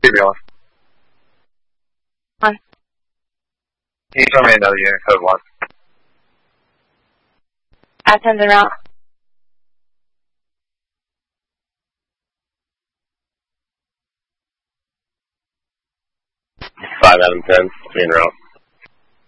keep going. Hi. Can you tell me another unit code 1? Athens en route. 5 Adam 10, 3 en route.